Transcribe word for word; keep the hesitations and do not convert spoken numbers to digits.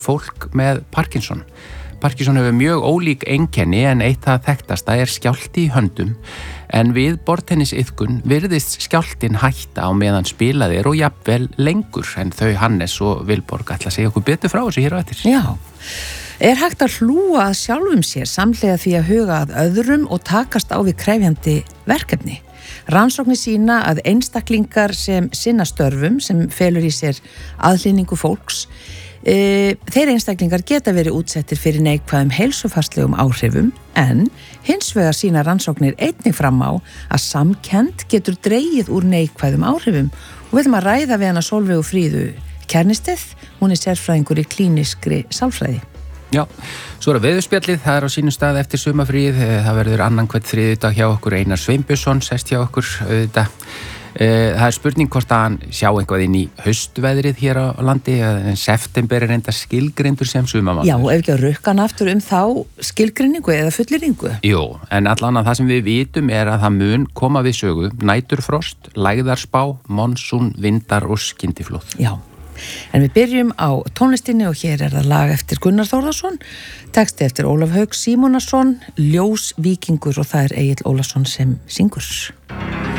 fólk með Parkinson. Parkinson hefur mjög ólík einkenni en eitt það þekktasta er skjálfti í höndum en við borðtennisiðkun virðist skjálftin hætta á meðan spilað er og jafnvel lengur en þau Hannes og Vilborg ætla að segja okkur betur frá þessu hér á eftir. Já, er hægt að hlúa að sjálfum sér samhliða því að huga að öðrum og takast á við krefjandi verkefni? Rannsóknir sýna að einstaklingar sem sinna störfum sem felur í sér aðhlynningu fólks E, þeir einstaklingar geta verið útsettir fyrir neikvæðum heilsufarslegum áhrifum en hins vegar sýna rannsóknir einnig fram á að samkennd getur dregið úr neikvæðum áhrifum og við ætlum að ræða við hana Sólveigu Fríðu Kærnisteð, hún er sérfræðingur í klíniskri sálfræði. Já, svo er að veðurspjallið, það er á sínum stað eftir sumarfríð, það verður annan hvern þriðjudag hjá okkur, Einar Sveinbjörnsson sest hjá okkur auðvitað. Það er spurning hvort að hann sjá eitthvað inn í haustveðrið hér á landi, en september er enda skilgreindur sem sumarmánuður. Já, ef ekki að rukka hann aftur um þá skilgreiningu eða fullyrðingu. Jú, en allan að það sem við vitum er að það mun koma við sögu næturfrost, lægðarspá, monsún, vindar og skyndiflóð. Já, en við byrjum á tónlistinni og hér er það lag eftir Gunnar Þórðarsson, texti eftir Ólaf Hauk Símonarson, Ljós Víkingur og það er Egill Ólafsson sem syngur.